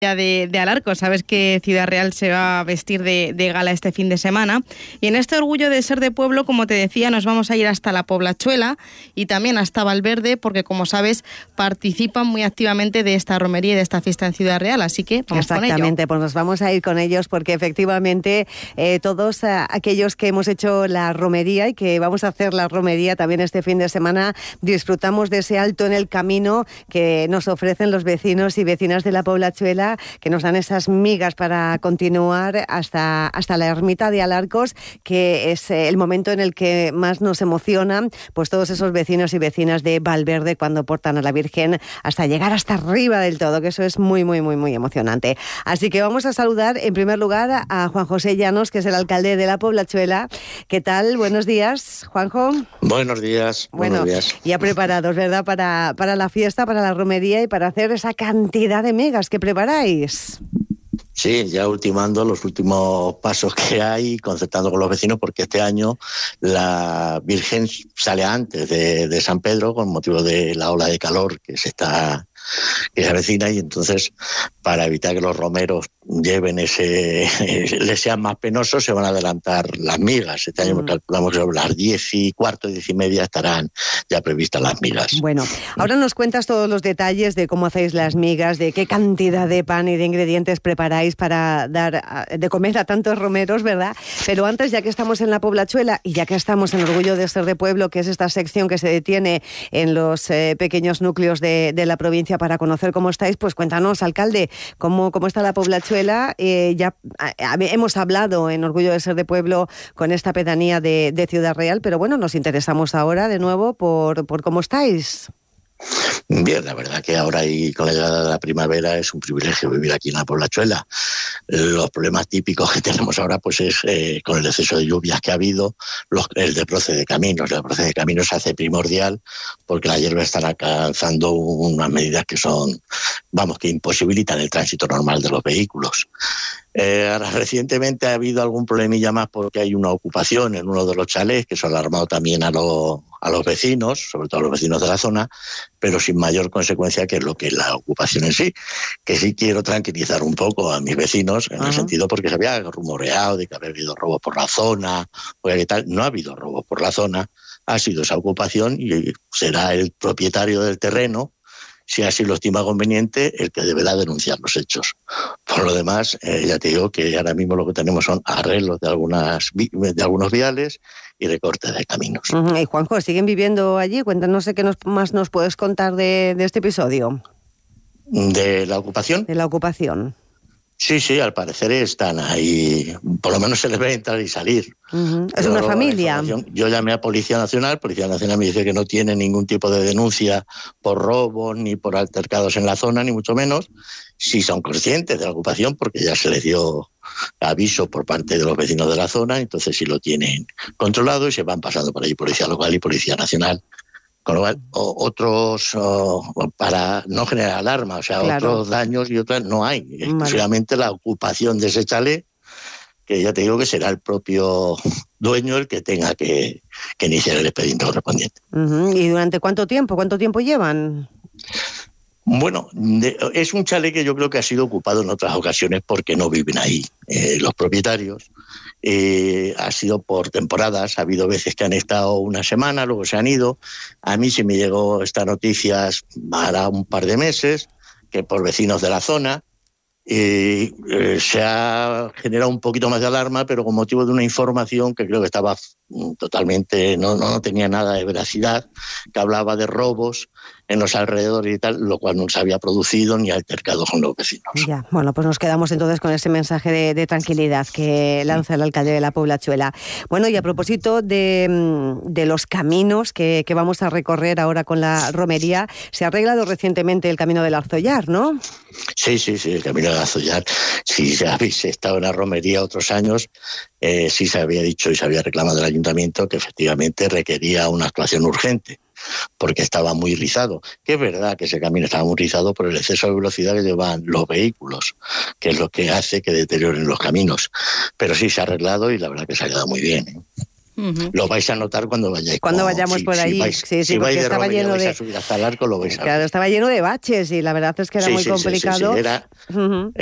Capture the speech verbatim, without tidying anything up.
De, de Alarcos. Sabes que Ciudad Real se va a vestir de, de gala este fin de semana, y en este orgullo de ser de pueblo, como te decía, nos vamos a ir hasta la Poblachuela y también hasta Valverde, porque como sabes participan muy activamente de esta romería y de esta fiesta en Ciudad Real, así que vamos con ello. Exactamente, pues nos vamos a ir con ellos porque efectivamente eh, todos uh, aquellos que hemos hecho la romería y que vamos a hacer la romería también este fin de semana, disfrutamos de ese alto en el camino que nos ofrecen los vecinos y vecinas de la Poblachuela, que nos dan esas migas para continuar hasta, hasta la ermita de Alarcos, que es el momento en el que más nos emocionan pues todos esos vecinos y vecinas de Valverde cuando portan a la Virgen hasta llegar hasta arriba del todo, que eso es muy, muy, muy, muy emocionante. Así que vamos a saludar en primer lugar a Juan José Llanos, que es el alcalde de la Poblachuela. ¿Qué tal? Buenos días, Juanjo. Buenos días. Bueno, buenos días. Ya preparados, ¿verdad? Para, para la fiesta, para la romería y para hacer esa cantidad de migas que preparáis. Sí, ya ultimando los últimos pasos que hay, concertando con los vecinos, porque este año la Virgen sale antes de, de San Pedro con motivo de la ola de calor que se está que se avecina, y entonces para evitar que los romeros lleven ese les sean más penosos, se van a adelantar las migas. Este año mm. calculamos que sobre las diez y cuarto, diez y media estarán ya previstas las migas. Bueno, ahora nos cuentas todos los detalles de cómo hacéis las migas, de qué cantidad de pan y de ingredientes preparáis para dar de comer a tantos romeros, ¿verdad? Pero antes, ya que estamos en la Poblachuela y ya que estamos en Orgullo de Ser de Pueblo, que es esta sección que se detiene en los eh, pequeños núcleos de, de la provincia para conocer cómo estáis, pues cuéntanos, alcalde, cómo, cómo está la Poblachuela. Eh, ya a, a, hemos hablado en Orgullo de Ser de Pueblo con esta pedanía de, de Ciudad Real, pero bueno, nos interesamos ahora de nuevo por, por cómo estáis. Bien, la verdad que ahora y con la llegada de la primavera es un privilegio vivir aquí en la Poblachuela. Los problemas típicos que tenemos ahora pues es eh, con el exceso de lluvias que ha habido, los, el desbroce de caminos. El desbroce de caminos se hace primordial porque la hierba está alcanzando unas medidas que son, vamos, que imposibilitan el tránsito normal de los vehículos. Eh, ahora, recientemente ha habido algún problemilla más porque hay una ocupación en uno de los chalés que se ha alarmado también a, lo, a los vecinos, sobre todo a los vecinos de la zona, pero sin mayor consecuencia que lo que es la ocupación en sí. Que sí quiero tranquilizar un poco a mis vecinos en uh-huh. el sentido porque se había rumoreado de que había habido robos por la zona, o que tal. No ha habido robos por la zona, ha sido esa ocupación y será el propietario del terreno, si así lo estima conveniente, el que deberá denunciar los hechos. Por lo demás, eh, ya te digo que ahora mismo lo que tenemos son arreglos de algunas de algunos viales y recortes de caminos. Uh-huh. Y Juanjo, ¿siguen viviendo allí? Cuéntanos qué nos, más nos puedes contar de, de este episodio. ¿De la ocupación? De la ocupación. Sí, sí, al parecer están ahí, por lo menos se les ve entrar y salir. Uh-huh. Es una familia. Yo llamé a Policía Nacional, Policía Nacional me dice que no tiene ningún tipo de denuncia por robos ni por altercados en la zona, ni mucho menos. Sí son conscientes de la ocupación porque ya se les dio aviso por parte de los vecinos de la zona, entonces sí lo tienen controlado y se van pasando por ahí Policía Local y Policía Nacional. Con lo cual, o, otros, o, para no generar alarma, o sea, claro. otros daños y otras no hay. Vale. Exclusivamente la ocupación de ese chalet, que ya te digo que será el propio dueño el que tenga que, que iniciar el expediente correspondiente. Uh-huh. ¿Y durante cuánto tiempo? ¿Cuánto tiempo llevan? Bueno, de, es un chalet que yo creo que ha sido ocupado en otras ocasiones porque no viven ahí eh, los propietarios. Eh, ha sido por temporadas, ha habido veces que han estado una semana, luego se han ido. A mí sí me llegó esta noticia hará un par de meses, que por vecinos de la zona, eh, eh, se ha generado un poquito más de alarma, pero con motivo de una información que creo que estaba totalmente, no, no, no tenía nada de veracidad, que hablaba de robos en los alrededores y tal, lo cual no se había producido ni altercado con los vecinos. Ya, bueno, pues nos quedamos entonces con ese mensaje de, de tranquilidad que lanza el alcalde de la Poblachuela. Bueno, y a propósito de, de los caminos que, que vamos a recorrer ahora con la romería, se ha arreglado recientemente el camino del Arzollar, ¿no? Sí, sí, sí, el camino del Arzollar. Si habéis estado en la romería otros años, eh, sí se había dicho y se había reclamado del ayuntamiento que efectivamente requería una actuación urgente, porque estaba muy rizado. Que es verdad que ese camino estaba muy rizado por el exceso de velocidad que llevan los vehículos, que es lo que hace que deterioren los caminos. Pero sí se ha arreglado y la verdad que se ha quedado muy bien, ¿eh? Uh-huh. Lo vais a notar cuando vayáis. Cuando con, vayamos si, por ahí. Si vais, sí, sí, si vais de estaba Romería, lleno vais de... a subir hasta el arco, lo vais a ver. Claro, estaba lleno de baches y la verdad es que era sí, muy sí, complicado. Sí, sí, sí. Era... Uh-huh.